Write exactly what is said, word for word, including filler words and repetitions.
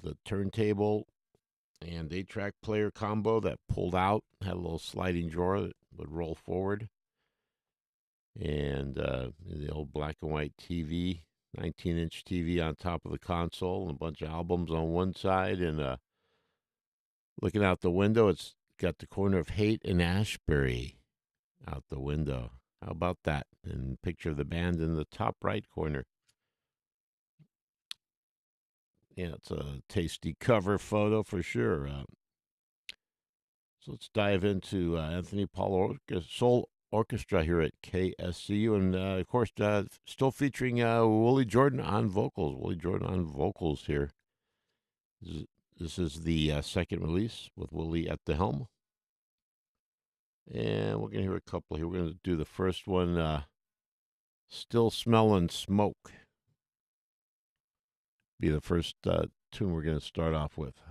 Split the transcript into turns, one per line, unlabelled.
the turntable and eight track player combo that pulled out, had a little sliding drawer that would roll forward, and uh, the old black and white T V, nineteen inch T V on top of the console, and a bunch of albums on one side. And uh, looking out the window, it's got the corner of Haight and Ashbury out the window. How about that? And picture of the band in the top right corner. Yeah, it's a tasty cover photo for sure. Uh, so let's dive into uh, Anthony Paul Orca- Soul Orchestra here at K S C U, and uh, of course, uh, still featuring uh, Willie Jordan on vocals. Willie Jordan on vocals here. This is, this is the uh, second release with Willie at the helm, and we're gonna hear a couple here. We're gonna do the first one, uh, "Still Smelling Smoke." Be the first uh, tune we're gonna start off with.